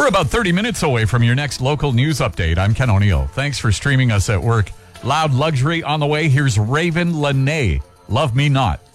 We're about 30 minutes away from your next local news update. I'm Ken O'Neill. Thanks for streaming us at work. Loud Luxury on the way. Here's Raven Lene. Love Me Not.